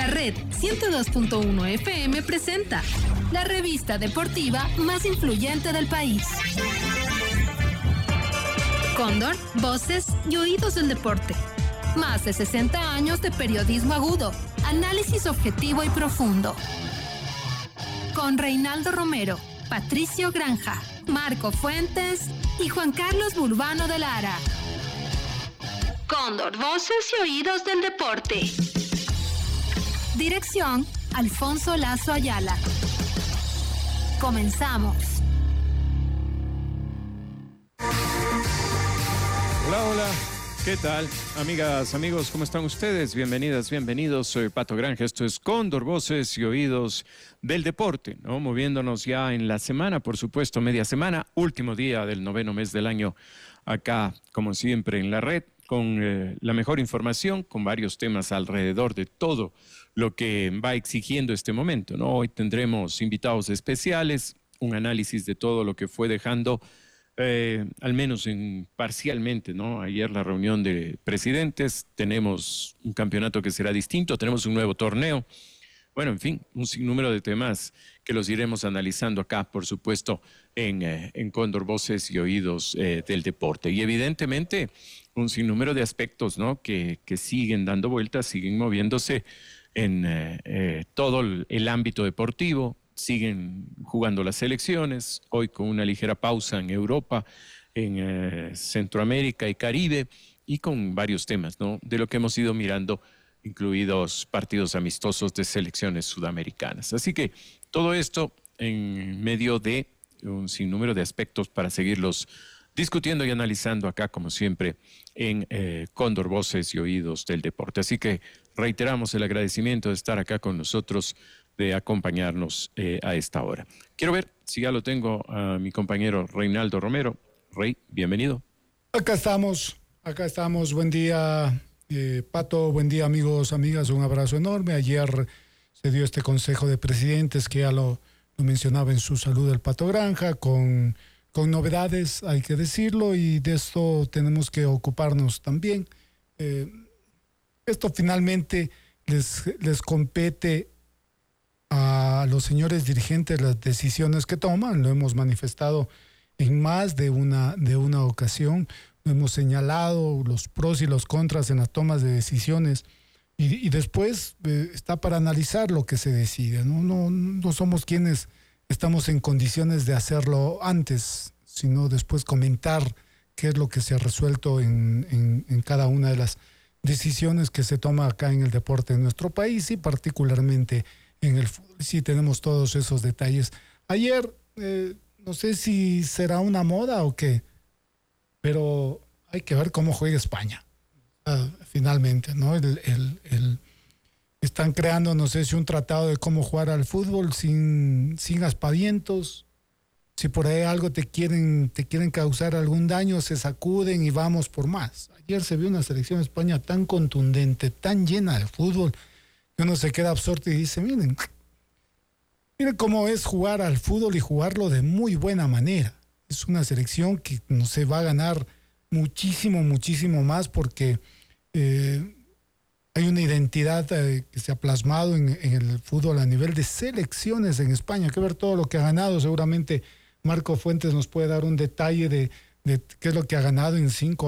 La Red 102.1 FM presenta la revista deportiva más influyente del país. Cóndor, voces y oídos del deporte. Más de 60 años de periodismo agudo, análisis objetivo y profundo. Con Reinaldo Romero, Patricio Granja, Marco Fuentes y Juan Carlos Burbano de Lara. Cóndor, voces y oídos del deporte. Dirección, Alfonso Lazo Ayala. Comenzamos. Hola, hola. ¿Qué tal? Amigas, amigos, ¿cómo están ustedes? Bienvenidas, bienvenidos. Soy Pato Granja. Esto es Cóndor, voces y oídos del deporte, ¿no? Moviéndonos ya en la semana, por supuesto, media semana, último día del 9º mes del año, acá, como siempre, en la red, con la mejor información, con varios temas alrededor de todo lo que va exigiendo este momento, ¿no? Hoy tendremos invitados especiales, un análisis de todo lo que fue dejando, al menos parcialmente, ¿no? Ayer la reunión de presidentes, tenemos un campeonato que será distinto, tenemos un nuevo torneo. Bueno, en fin, un sinnúmero de temas que los iremos analizando acá, por supuesto, en Cóndor, voces y oídos del deporte. Y evidentemente, un sinnúmero de aspectos, ¿no? que siguen dando vueltas, siguen moviéndose en todo el ámbito deportivo. Siguen jugando las selecciones, hoy con una ligera pausa en Europa, en Centroamérica y Caribe, y con varios temas, ¿no? De lo que hemos ido mirando, incluidos partidos amistosos de selecciones sudamericanas. Así que todo esto en medio de un sinnúmero de aspectos para seguirlos discutiendo y analizando acá, como siempre, en Cóndor, voces y oídos del deporte. Así que reiteramos el agradecimiento de estar acá con nosotros, de acompañarnos a esta hora. Quiero ver si ya lo tengo a mi compañero Reinaldo Romero. Rey, bienvenido. Acá estamos. Buen día, Pato, buen día, amigos, amigas, un abrazo enorme. Ayer se dio este consejo de presidentes que ya lo mencionaba en su salud el Pato Granja, con novedades, hay que decirlo, y de esto tenemos que ocuparnos también. Esto finalmente les compete a los señores dirigentes las decisiones que toman. Lo hemos manifestado en más de una ocasión, lo hemos señalado los pros y los contras en las tomas de decisiones, y después está para analizar lo que se decide. No somos quienes estamos en condiciones de hacerlo antes, sino después comentar qué es lo que se ha resuelto en cada una de las decisiones que se toma acá en el deporte en nuestro país, y particularmente en el fútbol. Sí, tenemos todos esos detalles. Ayer, no sé si será una moda o qué, pero hay que ver cómo juega España. Finalmente, ¿no? Están creando, no sé si un tratado de cómo jugar al fútbol sin aspavientos. Si por ahí algo te quieren causar algún daño, se sacuden y vamos por más. Ayer se vio una selección de España tan contundente, tan llena de fútbol, que uno se queda absorto y dice, miren cómo es jugar al fútbol y jugarlo de muy buena manera. Es una selección que no se va a ganar muchísimo más, porque hay una identidad que se ha plasmado en el fútbol a nivel de selecciones en España. Hay que ver todo lo que ha ganado. Seguramente Marco Fuentes nos puede dar un detalle de qué es lo que ha ganado en 5